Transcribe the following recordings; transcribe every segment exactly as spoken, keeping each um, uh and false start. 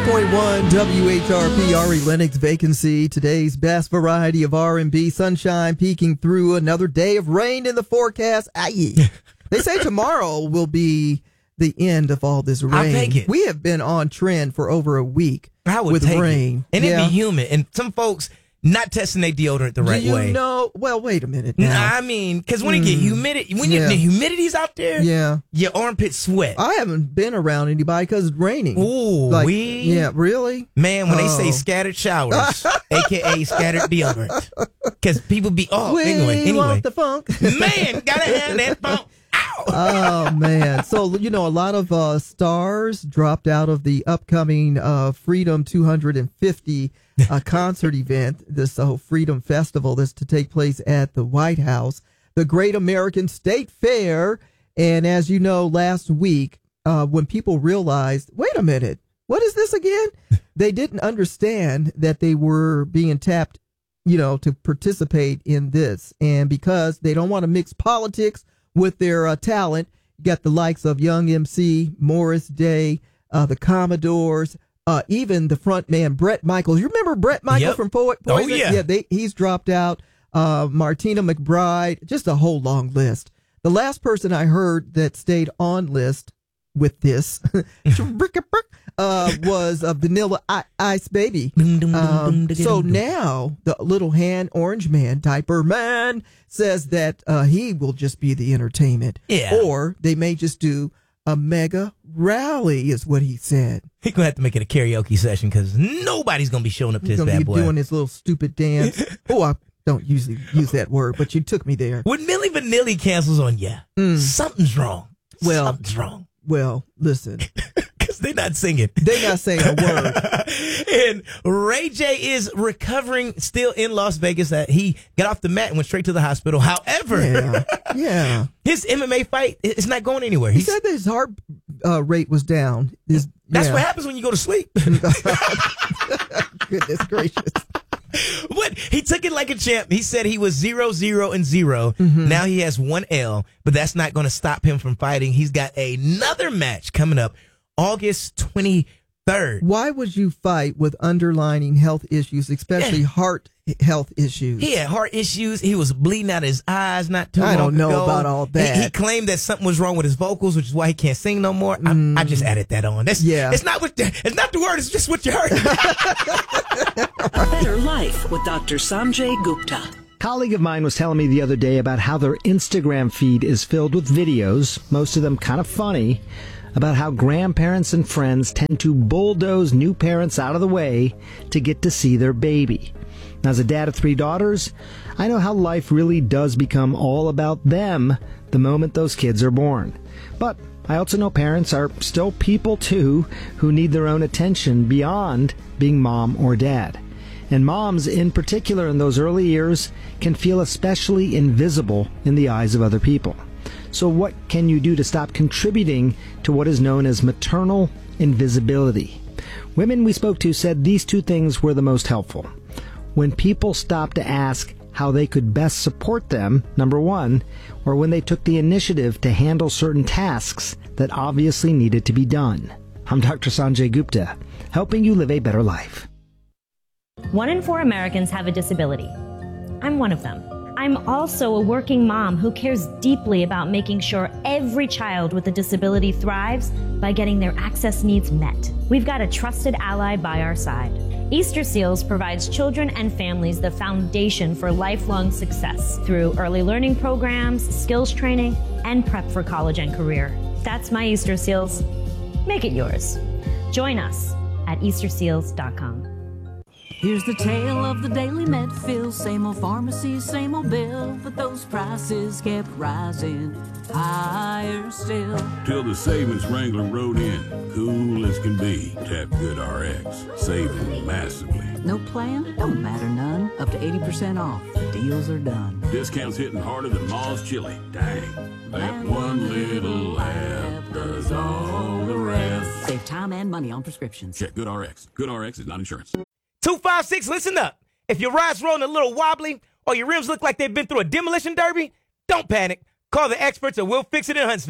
point one W H R P, Ari Lennox, Vacancy. Today's best variety of R and B. Sunshine peeking through, another day of rain in the forecast. Aye. They say tomorrow will be the end of all this rain. I'll take it. We have been on trend for over a week I would with take rain. It. And yeah. it'd be humid. And some folks not testing their deodorant the right Do you way. know? Well, wait a minute now. Nah, I mean, because when mm. it get humidity, when yeah. you, the humidity's out there, yeah. your armpits sweat. I haven't been around anybody because it's raining. Ooh, like, we yeah, really? Man, when oh. they say scattered showers, a k a scattered deodorant, because people be oh we anyway, anyway, want the funk. Man, gotta have that funk. Ow. Oh man! So you know, a lot of uh, stars dropped out of the upcoming uh, Freedom two hundred fifty uh, concert event. This uh, Freedom Festival that's to take place at the White House, the Great American State Fair. And as you know, last week, uh, when people realized, wait a minute, what is this again? They didn't understand that they were being tapped, you know, to participate in this, and because they don't want to mix politics with their uh, talent, you got the likes of Young M C, Morris Day, uh, the Commodores, uh, even the front man, Bret Michaels. You remember Bret Michaels yep. from Poet Poison? Oh, yeah. Yeah, they, he's dropped out. Uh, Martina McBride, just a whole long list. The last person I heard that stayed on list with this uh, was uh, Vanilla I- Ice Baby. Um, so now the little hand orange man, Diaper Man, says that uh, he will just be the entertainment. Yeah. Or they may just do a mega rally, is what he said. He's going to have to make it a karaoke session because nobody's going to be showing up to He's this gonna bad be boy. doing his little stupid dance. oh, I don't usually use that word, but you took me there. When Milli Vanilli cancels on you, Mm. something's wrong. Well, something's wrong. Well, listen. Because they're not singing. They're not saying a word. And Ray J is recovering still in Las Vegas. That he got off the mat and went straight to the hospital. However, yeah, yeah. his M M A fight is not going anywhere. He He's, said that his heart uh, rate was down. His, that's yeah. what happens when you go to sleep. Goodness gracious. What? He took it like a champ. He said he was zero, zero, and zero. Mm-hmm. Now he has one L, but that's not going to stop him from fighting. He's got another match coming up August twenty-third. Why would you fight with underlying health issues, especially Yeah. heart health issues? He had heart issues. He was bleeding out his eyes not too I long don't know ago. about all that. He, he claimed that something was wrong with his vocals, which is why he can't sing no more. Mm. I, I just added that on. That's, yeah. It's not what the, it's not the word. It's just what you heard. Better Life with Doctor Sanjay Gupta. A colleague of mine was telling me the other day about how their Instagram feed is filled with videos, most of them kind of funny, about how grandparents and friends tend to bulldoze new parents out of the way to get to see their baby. Now, as a dad of three daughters, I know how life really does become all about them the moment those kids are born. But I also know parents are still people too who need their own attention beyond being mom or dad. And moms, in particular in those early years, can feel especially invisible in the eyes of other people. So what can you do to stop contributing to what is known as maternal invisibility? Women we spoke to said these two things were the most helpful. When people stopped to ask how they could best support them, number one, or when they took the initiative to handle certain tasks that obviously needed to be done. I'm Doctor Sanjay Gupta, helping you live a better life. One in four Americans have a disability. I'm one of them. I'm also a working mom who cares deeply about making sure every child with a disability thrives by getting their access needs met. We've got a trusted ally by our side. Easter Seals provides children and families the foundation for lifelong success through early learning programs, skills training, and prep for college and career. That's my Easter Seals. Make it yours. Join us at Easter Seals dot com. Here's the tale of the Daily Medfield. Same old pharmacy, same old bill, but those prices kept rising higher still. Till the savings wrangler rode in, cool as can be. Tap GoodRx, saving massively. No plan? Don't matter none. Up to eighty percent off. Deals are done. Discounts hitting harder than Ma's chili. Dang, that one little app does all the rest. Save time and money on prescriptions. Check GoodRx. GoodRx is not insurance. two five six, listen up. If your ride's rolling a little wobbly or your rims look like they've been through a demolition derby, don't panic. Call the experts at We'll Fix It in Huntsville.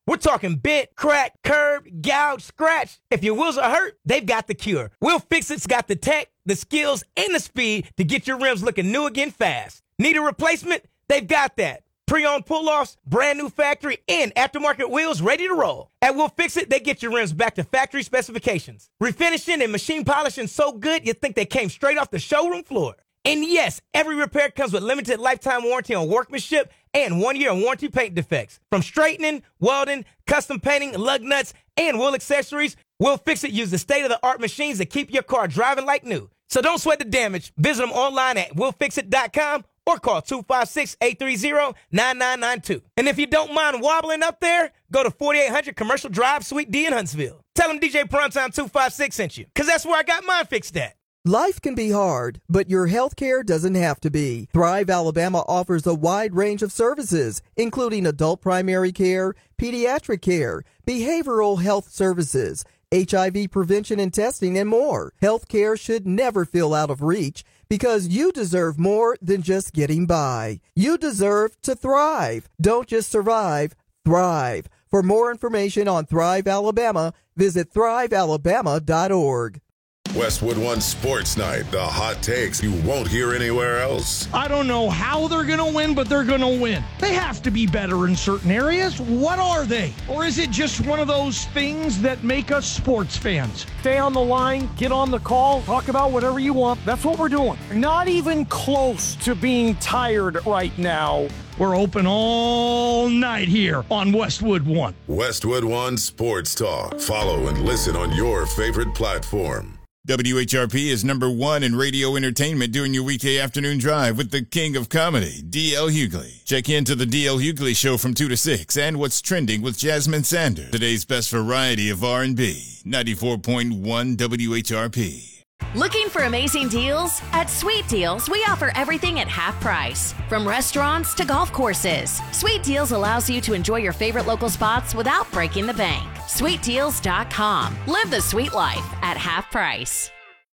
We're talking bent, crack, curb, gouge, scratch. If your wheels are hurt, they've got the cure. Wheel Fix-It's got the tech, the skills, and the speed to get your rims looking new again fast. Need a replacement? They've got that. Pre-owned pull-offs, brand new factory, and aftermarket wheels ready to roll. At Will Fix-It, they get your rims back to factory specifications. Refinishing and machine polishing so good you think they came straight off the showroom floor. And yes, every repair comes with limited lifetime warranty on workmanship and one year warranty paint defects. From straightening, welding, custom painting, lug nuts, and wheel accessories, Will Fix-It uses state-of-the-art machines that keep your car driving like new. So don't sweat the damage. Visit them online at will fix it dot com or call two five six, eight three zero, nine nine nine two. And if you don't mind wobbling up there, go to forty-eight hundred Commercial Drive, Suite D in Huntsville. Tell them D J Primetime two five six sent you, because that's where I got mine fixed at. Life can be hard, but your health care doesn't have to be. Thrive Alabama offers a wide range of services, including adult primary care, pediatric care, behavioral health services, H I V prevention and testing, and more. Health care should never feel out of reach, because you deserve more than just getting by. You deserve to thrive. Don't just survive, thrive. For more information on Thrive Alabama, visit thrive alabama dot org. Westwood One Sports Night, the hot takes you won't hear anywhere else. I don't know how they're going to win, but they're going to win. They have to be better in certain areas. What are they? Or is it just one of those things that make us sports fans? Stay on the line, get on the call, talk about whatever you want. That's what we're doing. Not even close to being tired right now. We're open all night here on Westwood One. Westwood One Sports Talk. Follow and listen on your favorite platform. W H R P is number one in radio entertainment during your weekday afternoon drive with the king of comedy, D L Hughley. Check into the D L Hughley Show from two to six and What's Trending with Jasmine Sanders. Today's best variety of R and B, ninety-four point one W H R P. Looking for amazing deals? At Sweet Deals, we offer everything at half price. From restaurants to golf courses, Sweet Deals allows you to enjoy your favorite local spots without breaking the bank. sweet deals dot com. Live the sweet life at half price.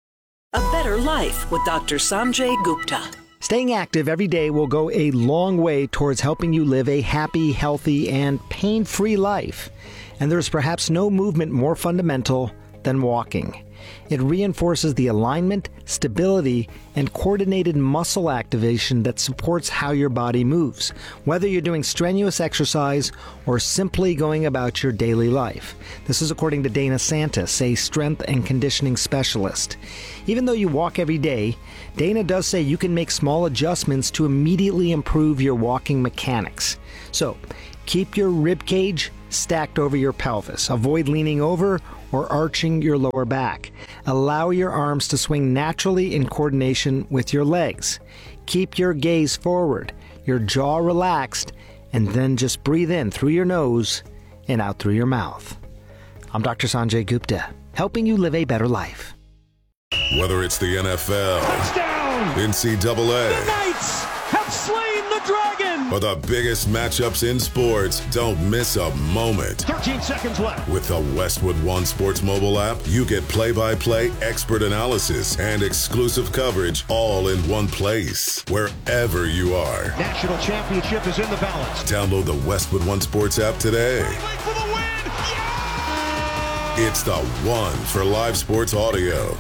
A Better Life with Doctor Sanjay Gupta. Staying active every day will go a long way towards helping you live a happy, healthy, and pain-free life. And there's perhaps no movement more fundamental than walking. It reinforces the alignment, stability, and coordinated muscle activation that supports how your body moves, whether you're doing strenuous exercise or simply going about your daily life. This is according to Dana Santis, a strength and conditioning specialist. Even though you walk every day, Dana does say you can make small adjustments to immediately improve your walking mechanics. So, keep your rib cage stacked over your pelvis. Avoid leaning over or arching your lower back. Allow your arms to swing naturally in coordination with your legs. Keep your gaze forward, your jaw relaxed, and then just breathe in through your nose and out through your mouth. I'm Doctor Sanjay Gupta, helping you live a better life. Whether it's the N F L, Touchdown! N C double A, The Knights have slain the dragon! or the biggest matchups in sports, don't miss a moment. thirteen seconds left. With the Westwood One Sports mobile app, you get play-by-play, expert analysis, and exclusive coverage all in one place, wherever you are. National championship is in the balance. Download the Westwood One Sports app today. For the win! Yeah! It's the one for live sports audio.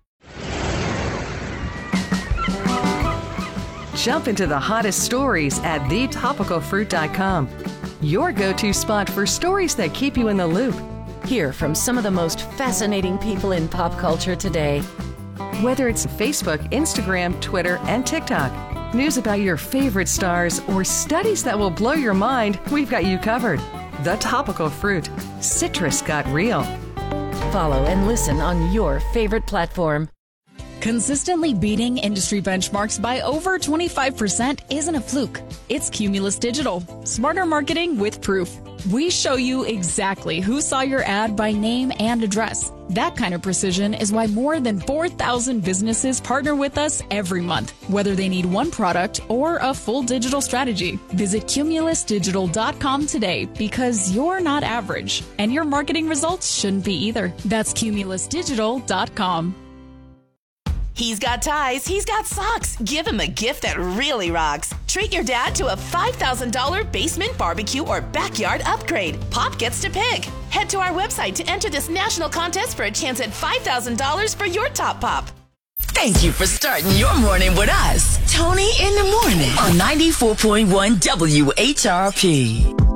Jump into the hottest stories at the topical fruit dot com. Your go-to spot for stories that keep you in the loop. Hear from some of the most fascinating people in pop culture today. Whether it's Facebook, Instagram, Twitter, and TikTok, news about your favorite stars, or studies that will blow your mind, we've got you covered. The Topical Fruit. Citrus got real. Follow and listen on your favorite platform. Consistently beating industry benchmarks by over twenty-five percent isn't a fluke. It's Cumulus Digital. Smarter marketing with proof. We show you exactly who saw your ad by name and address. That kind of precision is why more than four thousand businesses partner with us every month, whether they need one product or a full digital strategy. Visit cumulus digital dot com today, because you're not average, and your marketing results shouldn't be either. That's cumulus digital dot com. He's got ties, he's got socks. Give him a gift that really rocks. Treat your dad to a five thousand dollars basement, barbecue, or backyard upgrade. Pop gets to pick. Head to our website to enter this national contest for a chance at five thousand dollars for your top pop. Thank you for starting your morning with us. Tony in the Morning on ninety-four point one W H R P.